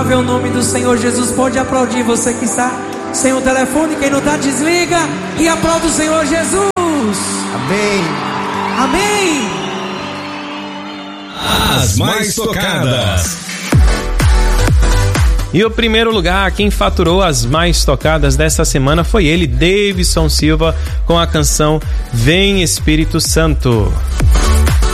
louvável é o nome do Senhor Jesus. Pode aplaudir, você que está sem o telefone, quem não está, desliga e aplauda o Senhor Jesus. Amém. Amém. As mais tocadas. E o primeiro lugar, quem faturou as mais tocadas dessa semana foi ele, Davidson Silva, com a canção Vem Espírito Santo.